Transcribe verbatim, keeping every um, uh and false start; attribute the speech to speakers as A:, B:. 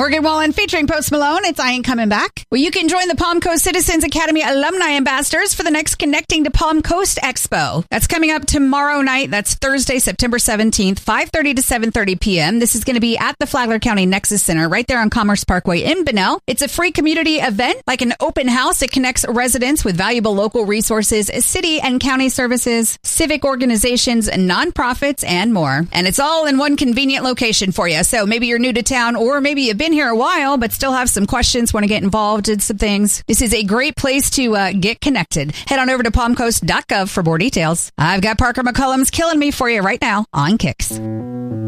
A: Morgan Wallen featuring Post Malone. It's I Ain't Coming Back. Well, you can join the Palm Coast Citizens Academy Alumni Ambassadors for the next Connecting to Palm Coast Expo. That's coming up tomorrow night. That's Thursday, September seventeenth, five thirty to seven thirty p.m. This is going to be at the Flagler County Nexus Center right there on Commerce Parkway in Bunnell. It's a free community event, like an open house. It connects residents with valuable local resources, city and county services, civic organizations, nonprofits, and more. And it's all in one convenient location for you. So maybe you're new to town, or maybe you've been here a while but still have some questions, want to get involved in some things. This is a great place to uh, get connected. Head on over to palm coast dot gov for more details. I've got Parker McCollum's Killing Me for you right now on Kicks.